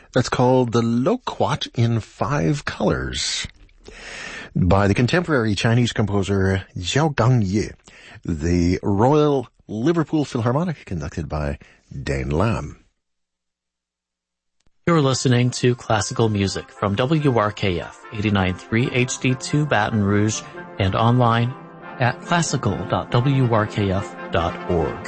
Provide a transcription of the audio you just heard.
That's called The Loquat in Five Colors by the contemporary Chinese composer Zhao Gangye, the Royal Liverpool Philharmonic, conducted by Dane Lam. You're listening to classical music from WRKF 89.3 HD2 Baton Rouge and online at classical.wrkf.org.